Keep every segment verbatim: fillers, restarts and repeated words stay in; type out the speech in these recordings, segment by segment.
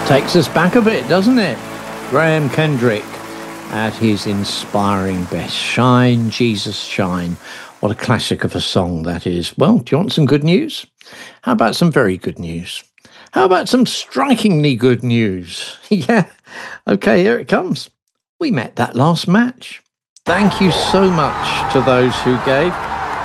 Takes us back a bit, doesn't it? Graham Kendrick at his inspiring best. Shine, Jesus, shine. What a classic of a song that is. Well, do you want some good news? How about some very good news? How about some strikingly good news? Yeah. Okay, here it comes. We met that last match. Thank you so much to those who gave.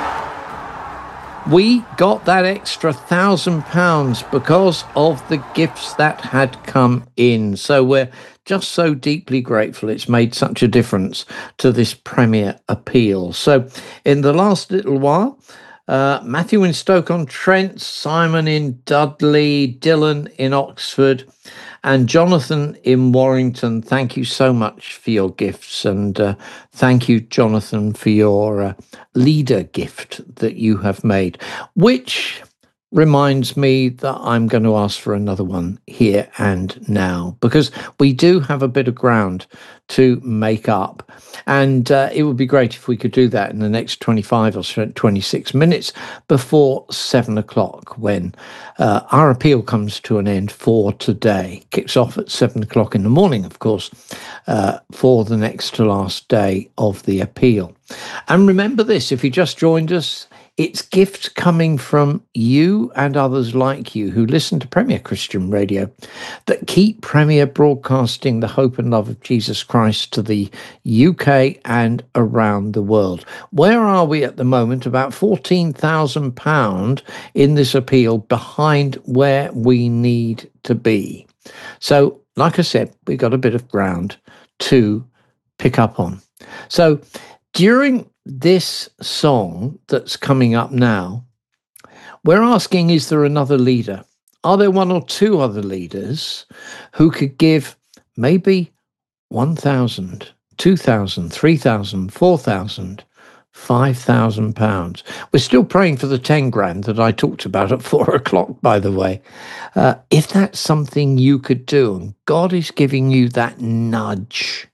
We got that extra thousand pounds because of the gifts that had come in. So we're just so deeply grateful. It's made such a difference to this Premier appeal. So in the last little while, uh, Matthew in Stoke-on-Trent, Simon in Dudley, Dylan in Oxford, and Jonathan in Warrington, thank you so much for your gifts. And uh, thank you, Jonathan, for your uh, leader gift that you have made, which reminds me that I'm going to ask for another one here and now, because we do have a bit of ground to make up. And uh, it would be great if we could do that in the next twenty-five or twenty-six minutes before seven o'clock, when uh, our appeal comes to an end for today. Kicks off at seven o'clock in the morning, of course, uh, for the next to last day of the appeal. And remember this, if you just joined us, it's gifts coming from you and others like you who listen to Premier Christian Radio that keep Premier broadcasting the hope and love of Jesus Christ to the U K and around the world. Where are we at the moment? About fourteen thousand pounds in this appeal behind where we need to be. So, like I said, we've got a bit of ground to pick up on. So, during this song that's coming up now, we're asking, is there another leader? Are there one or two other leaders who could give maybe one thousand, two thousand, three thousand, four thousand, five thousand pounds? We're still praying for the ten grand that I talked about at four o'clock, by the way. Uh, if that's something you could do and God is giving you that nudge,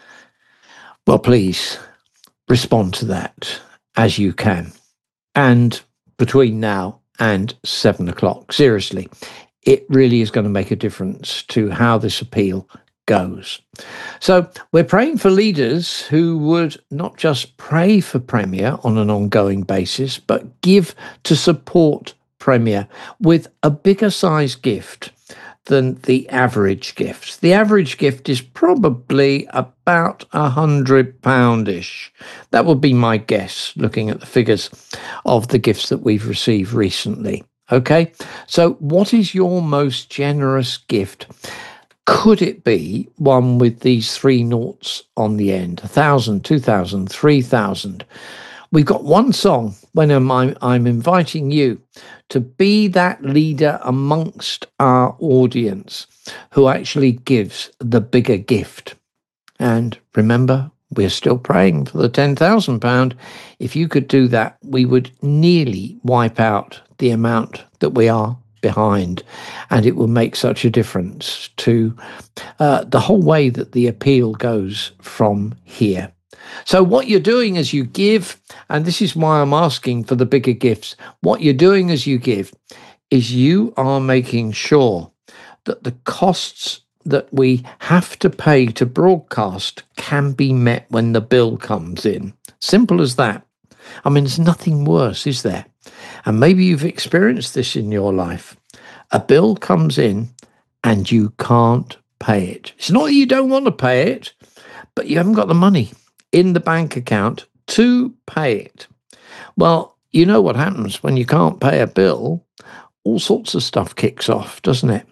well, please respond to that as you can. And between now and seven o'clock, seriously, it really is going to make a difference to how this appeal goes. So we're praying for leaders who would not just pray for Premier on an ongoing basis, but give to support Premier with a bigger size gift than the average gift. The average gift is probably about a hundred poundish. That would be my guess, looking at the figures of the gifts that we've received recently. Okay, so what is your most generous gift? Could it be one with these three noughts on the end? A thousand, two thousand, three thousand. We've got one song when I'm, I'm inviting you to be that leader amongst our audience who actually gives the bigger gift. And remember, we're still praying for the ten thousand pounds. If you could do that, we would nearly wipe out the amount that we are behind. And it will make such a difference to uh, the whole way that the appeal goes from here. So what you're doing as you give, and this is why I'm asking for the bigger gifts, what you're doing as you give is you are making sure that the costs that we have to pay to broadcast can be met when the bill comes in. Simple as that. I mean, there's nothing worse, is there? And maybe you've experienced this in your life. A bill comes in and you can't pay it. It's not that you don't want to pay it, but you haven't got the money in the bank account to pay it. Well, you know what happens when you can't pay a bill? All sorts of stuff kicks off, doesn't it?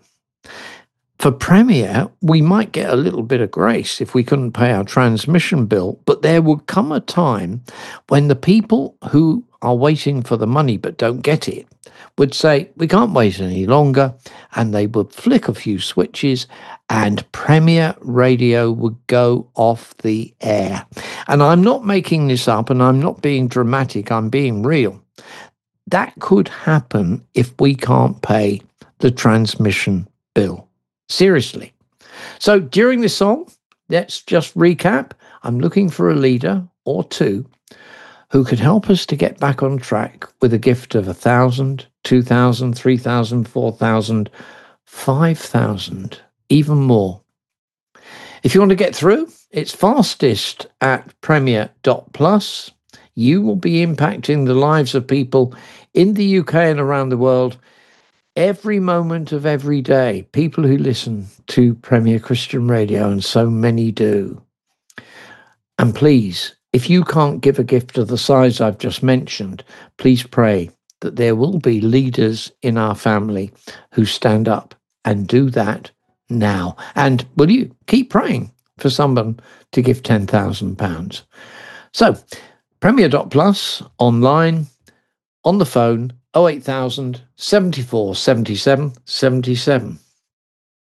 For Premier, we might get a little bit of grace if we couldn't pay our transmission bill, but there would come a time when the people who are waiting for the money but don't get it would say, we can't wait any longer, and they would flick a few switches and Premier Radio would go off the air. And I'm not making this up and I'm not being dramatic, I'm being real. That could happen if we can't pay the transmission bill. Seriously. So during this song, let's just recap. I'm looking for a leader or two who could help us to get back on track with a gift of a thousand, two thousand, three thousand, four thousand, five thousand. even more. If you want to get through, it's fastest at premier dot plus. You will be impacting the lives of people in the U K and around the world every moment of every day. People who listen to Premier Christian Radio, and so many do. And please, if you can't give a gift of the size I've just mentioned, please pray that there will be leaders in our family who stand up and do that now. And will you keep praying for someone to give ten thousand pounds? So, premier dot plus, online, on the phone, oh eight thousand, seventy-four, seventy-seven, seventy-seven.